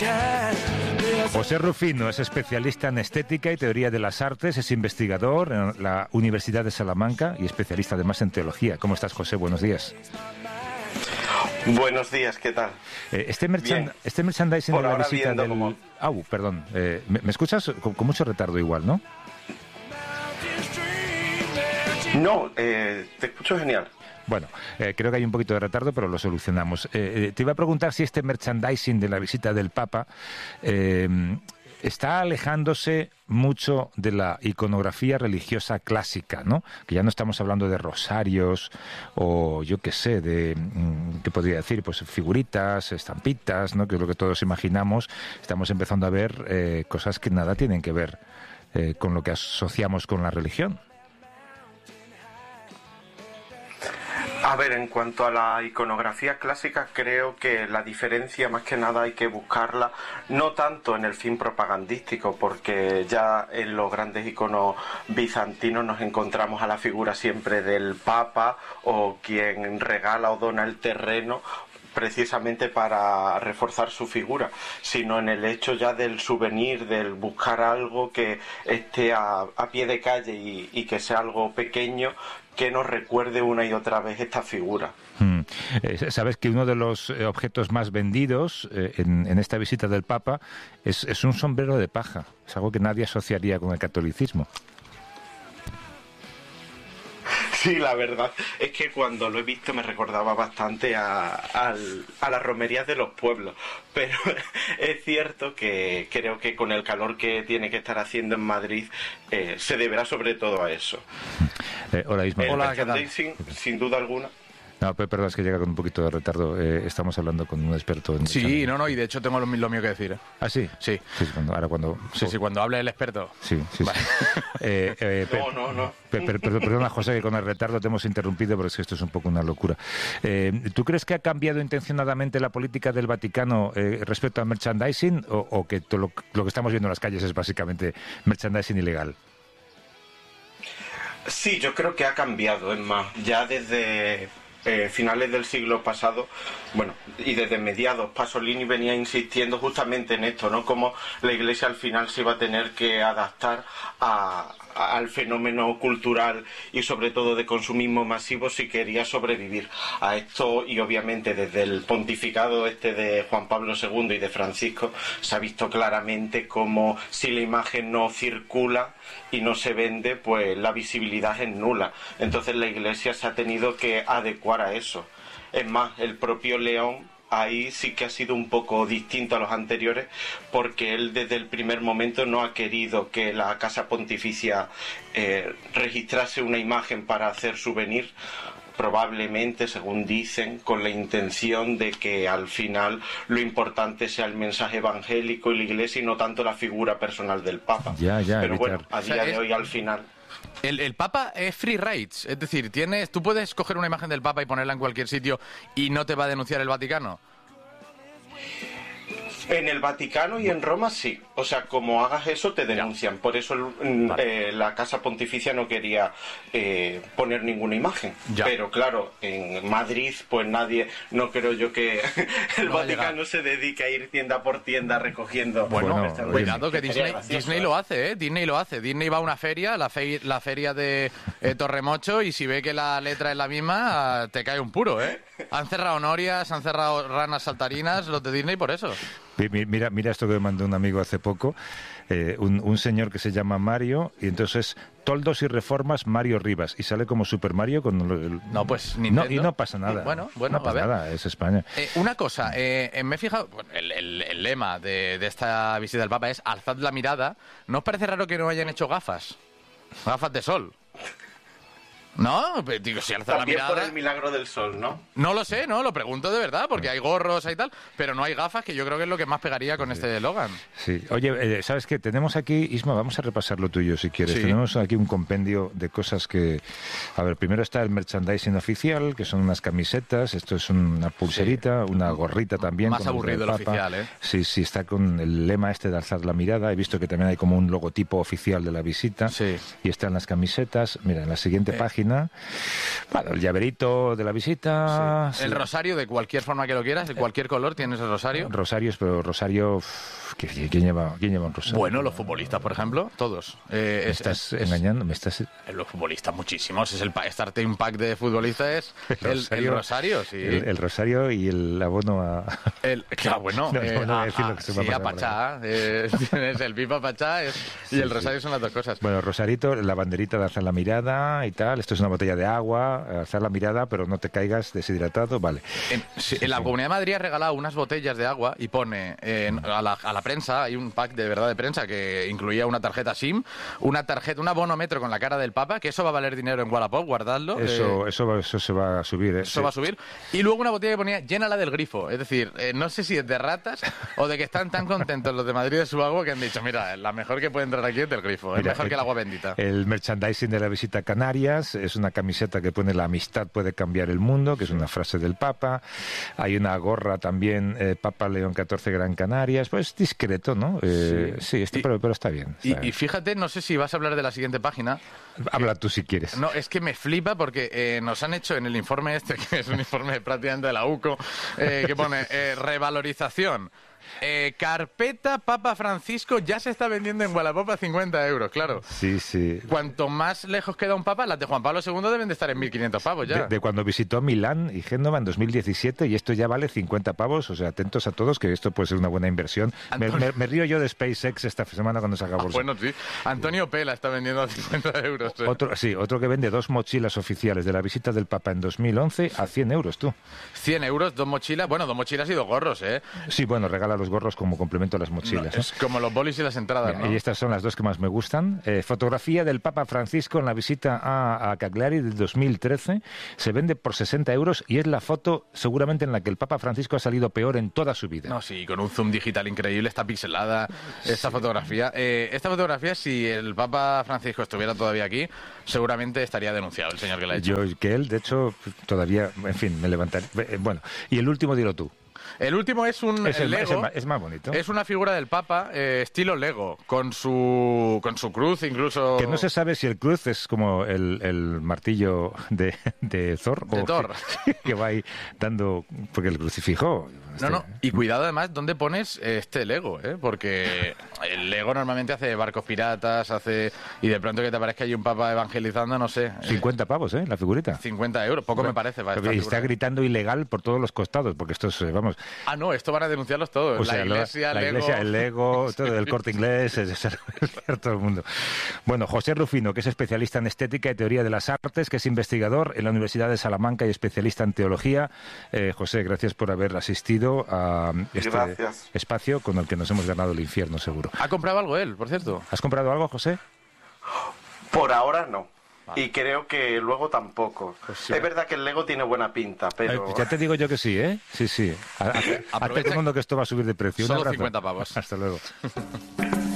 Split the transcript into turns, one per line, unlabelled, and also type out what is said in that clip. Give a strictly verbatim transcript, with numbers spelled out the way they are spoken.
José Rufino es especialista en estética y teoría de las artes, es investigador en la Universidad de Salamanca y especialista además en teología. ¿Cómo estás, José? Buenos días.
Buenos días, ¿qué tal?
Eh, este, merchand este merchandising
Por
de la
ahora
visita del...
Como...
Au, perdón. Eh, ¿me, ¿Me escuchas con, con mucho retardo igual, no?
No, eh, te escucho genial.
Bueno, eh, creo que hay un poquito de retardo, pero lo solucionamos. Eh, eh, te iba a preguntar si este merchandising de la visita del Papa eh, está alejándose mucho de la iconografía religiosa clásica, ¿no? Que ya no estamos hablando de rosarios o yo qué sé, de, ¿qué podría decir? Pues figuritas, estampitas, ¿no? Que es lo que todos imaginamos. Estamos empezando a ver eh, cosas que nada tienen que ver eh, con lo que asociamos con la religión.
A ver, en cuanto a la iconografía clásica, creo que la diferencia más que nada hay que buscarla no tanto en el fin propagandístico, porque ya en los grandes iconos bizantinos nos encontramos a la figura siempre del Papa o quien regala o dona el terreno precisamente para reforzar su figura, sino en el hecho ya del souvenir, del buscar algo que esté a, a pie de calle y, y que sea algo pequeño que nos recuerde una y otra vez esta figura.
Hmm. Eh, Sabes que uno de los eh, objetos más vendidos eh, en, en esta visita del Papa es, es un sombrero de paja. Es algo que nadie asociaría con el catolicismo.
Sí, la verdad es que cuando lo he visto me recordaba bastante a, a, a las romerías de los pueblos, pero es cierto que creo que con el calor que tiene que estar haciendo en Madrid eh, se deberá sobre todo a eso.
Eh, hola, Isma.
El
Hola,
merchandising, sin duda alguna.
No, perdón, es que llega con un poquito de retardo. Eh, estamos hablando con un experto en...
Sí, no, no, y de hecho tengo lo, lo mío que decir. ¿eh?
¿Ah, sí?
Sí.
Sí, cuando, ahora cuando...
Sí, sí, cuando hable el experto.
Sí, sí,
vale.
sí. eh, eh,
no, no, no.
Per, per, per, perdona, José, que con el retardo te hemos interrumpido, pero es que esto es un poco una locura. Eh, ¿Tú crees que ha cambiado intencionadamente la política del Vaticano eh, respecto al merchandising o, o que lo, lo que estamos viendo en las calles es básicamente merchandising ilegal?
Sí, yo creo que ha cambiado, es más, ya desde eh, finales del siglo pasado, bueno, y desde mediados, Pasolini venía insistiendo justamente en esto, ¿no? Cómo la Iglesia al final se iba a tener que adaptar a, a, al fenómeno cultural y sobre todo de consumismo masivo si quería sobrevivir a esto, y obviamente desde el pontificado este de Juan Pablo segundo y de Francisco se ha visto claramente cómo si la imagen no circula y no se vende, pues la visibilidad es nula. Entonces la Iglesia se ha tenido que adecuar a eso. Es más, el propio León ahí sí que ha sido un poco distinto a los anteriores, porque él desde el primer momento no ha querido que la Casa Pontificia eh, registrase una imagen para hacer souvenir, probablemente, según dicen, con la intención de que al final lo importante sea el mensaje evangélico y la Iglesia y no tanto la figura personal del Papa.
Ya, ya,
Pero
evitar.
bueno, a día o sea, de hoy al final...
El, el Papa es free rights, es decir, tienes, tú puedes coger una imagen del Papa y ponerla en cualquier sitio y no te va a denunciar el Vaticano.
En el Vaticano y en Roma sí, o sea, como hagas eso te denuncian, por eso vale. eh, la Casa Pontificia no quería eh, poner ninguna imagen, ya. Pero claro, en Madrid pues nadie, no creo yo que el no Vaticano se dedique a ir tienda por tienda recogiendo.
Bueno, bueno cuidado que Disney, Disney lo hace, ¿eh? Disney lo hace, Disney va a una feria, la, fe, la feria de eh, Torremocho, y si ve que la letra es la misma, te cae un puro, ¿eh? Han cerrado norias, han cerrado ranas saltarinas, los de Disney por eso.
Mira, mira esto que me mandó un amigo hace poco, eh, un, un señor que se llama Mario, y entonces Toldos y Reformas Mario Rivas, y sale como Super Mario con el...
No, pues Nintendo.
No, y no pasa nada.
Bueno, bueno,
no pasa
a ver.
nada, es España.
Eh, una cosa, eh, me he fijado, bueno, el, el, el lema de, de esta visita del Papa es alzad la mirada. ¿No os parece raro que no hayan hecho gafas? Gafas de sol. No, digo, si alza la mirada...
por el milagro del sol, ¿no?
No lo sé, no, lo pregunto de verdad, porque hay gorros y tal, pero no hay gafas, que yo creo que es lo que más pegaría con sí. este Logan.
Sí, oye, eh, ¿sabes qué? Tenemos aquí, Isma, vamos a repasar lo tuyo si quieres.
Sí.
Tenemos aquí un compendio de cosas que... A ver, primero está el merchandising oficial, que son unas camisetas, esto es una pulserita, sí. una gorrita también.
Más aburrido el oficial, ¿eh?
Sí, sí, está con el lema este de alzar la mirada. He visto que también hay como un logotipo oficial de la visita.
Sí.
Y están las camisetas. Mira, en la siguiente
eh.
página página. Bueno, el llaverito de la visita.
Sí. El rosario, de cualquier forma que lo quieras, de cualquier color, tienes el rosario.
Rosarios, pero rosario... Uff, ¿quién lleva, ¿Quién lleva un rosario?
Bueno, los futbolistas, por ejemplo, todos. Eh,
¿Me
es,
estás
es,
engañando? ¿Me estás...?
Los futbolistas, muchísimos. Es el Starting Pack de futbolistas es el rosario, el, rosario sí.
El, el rosario y el abono a...
El, claro, bueno,
no,
eh,
no, no
a,
decir lo que se
sí,
va
a Pachá. Eh, tienes el pipa Pachá es, y el rosario sí. Son las dos cosas.
Bueno, rosarito, la banderita de alzar la mirada y tal. Esto es una botella de agua, alzar la mirada, pero no te caigas deshidratado, vale.
En, sí,
sí,
en la
sí.
Comunidad de Madrid ha regalado unas botellas de agua y pone eh, a, la, a la prensa, hay un pack de verdad de prensa que incluía una tarjeta SIM, una tarjeta, un abonómetro con la cara del Papa, que eso va a valer dinero en Wallapop, guardadlo.
Eso,
eh,
eso, eso se va a subir. ¿eh?
Eso
sí.
va a subir. Y luego una botella que ponía llénala del grifo. Es decir, eh, no sé si es de ratas o de que están tan contentos los de Madrid de su agua que han dicho, mira, la mejor que puede entrar aquí es del grifo, mira, es mejor el, que el agua bendita.
El merchandising de la visita a Canarias es una camiseta que pone la amistad puede cambiar el mundo, que es una frase del Papa. Hay una gorra también, eh, Papa León catorce Gran Canarias. Pues discreto, ¿no? Eh, sí, sí está, y, pero, pero está bien. Está
y,
bien.
Y fíjate, no sé si vas a hablar de la siguiente página.
Habla tú si quieres.
No, es que me flipa porque eh, nos han hecho en el informe este, que es un informe prácticamente de la U C O, eh, que pone eh, revalorización. Eh, carpeta Papa Francisco ya se está vendiendo en Wallapop a cincuenta euros, claro.
Sí, sí.
Cuanto más lejos queda un Papa, las de Juan Pablo segundo deben de estar en mil quinientos pavos ya.
De, de cuando visitó Milán y Génova en dos mil diecisiete y esto ya vale cincuenta pavos, o sea, atentos a todos que esto puede ser una buena inversión. Me, me, me río yo de SpaceX esta semana cuando saca bolsa.
Ah, bueno, sí. Antonio Pela está vendiendo a cincuenta euros. ¿eh?
Otro, sí, otro que vende dos mochilas oficiales de la visita del Papa en dos mil once a cien euros, tú.
cien euros, dos mochilas, bueno, dos mochilas y dos gorros, ¿eh?
Sí, bueno, regala los gorros como complemento a las mochilas.
No, es como los bolis y las entradas,
Mira,
¿no?
Y estas son las dos que más me gustan. Eh, fotografía del Papa Francisco en la visita a, a Cagliari del dos mil trece. Se vende por sesenta euros y es la foto seguramente en la que el Papa Francisco ha salido peor en toda su vida.
No, sí, con un zoom digital increíble, está pixelada esta sí. fotografía. Eh, esta fotografía, si el Papa Francisco estuviera todavía aquí, seguramente estaría denunciado el señor que la ha hecho.
Yo, que él, de hecho, todavía, en fin, me levantaré. Bueno, y el último, dilo tú.
El último es un
es el,
Lego.
Es, el, es más bonito.
Es una figura del Papa eh, estilo Lego, con su con su cruz incluso.
Que no se sabe si el cruz es como el, el martillo de, de Thor.
De
o
Thor.
Que, que va ahí dando... Porque el crucifijo...
No, no, y cuidado además dónde pones este Lego, ¿eh? Porque el Lego normalmente hace barcos piratas, hace... Y de pronto que te parezca allí un papa evangelizando, no sé.
cincuenta pavos, ¿eh? La figurita.
cincuenta euros, poco bueno, me parece. Va,
y está gritando ilegal por todos los costados, porque esto es, vamos...
Ah, no, esto van a denunciarlos todos.
O sea,
la iglesia,
la, la
Lego...
iglesia, el Lego, todo sí. El Corte Inglés, es, es, es, todo el mundo. Bueno, José Rufino, que es especialista en estética y teoría de las artes, que es investigador en la Universidad de Salamanca y especialista en teología. Eh, José, gracias por haber asistido a este Gracias. espacio con el que nos hemos ganado el infierno, seguro.
¿Ha comprado algo él, por cierto?
¿Has comprado algo, José?
Por ahora no. Vale. Y creo que luego tampoco. Pues sí. Es verdad que el Lego tiene buena pinta, pero...
Eh, ya te digo yo que sí, ¿eh? Sí, sí. Hasta todo el mundo que esto va a subir de precio.
Solo cincuenta pavos.
Hasta luego.